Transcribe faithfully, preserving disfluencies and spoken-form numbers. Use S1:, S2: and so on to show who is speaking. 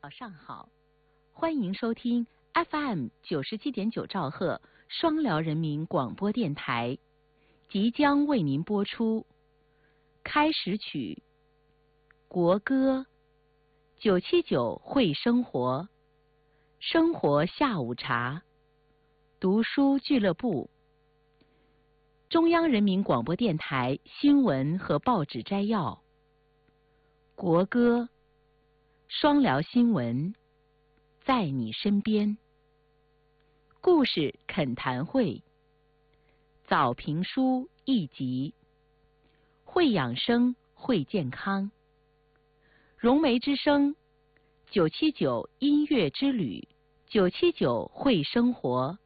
S1: 早上好，欢迎收听 F M 九十七点九兆赫双辽人民广播电台，即将为您播出开始曲、国歌、九七九会生活、生活下午茶、读书俱乐部、中央人民广播电台新闻和报纸摘要、国歌、双辽新闻，在你身边，故事恳谈会，早评书一集，会养生会健康，融媒之声，九七九音乐之旅，九七九会生活，